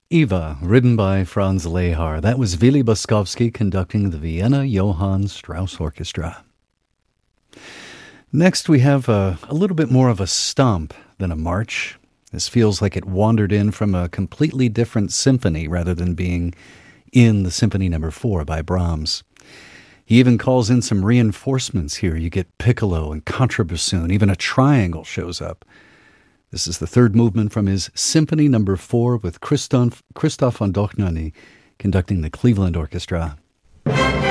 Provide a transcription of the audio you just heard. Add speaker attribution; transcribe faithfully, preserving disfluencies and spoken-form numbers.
Speaker 1: Eva, written by Franz Lehar. That was Willy Boskovsky conducting the Vienna Johann Strauss Orchestra. Next, we have a, a little bit more of a stomp than a march. This feels like it wandered in from a completely different symphony rather than being in the Symphony Number Four by Brahms. He even calls in some reinforcements here. You get piccolo and contrabassoon. Even a triangle shows up. This is the third movement from his Symphony Number Four with Christoph, Christoph von Dohnanyi conducting the Cleveland Orchestra.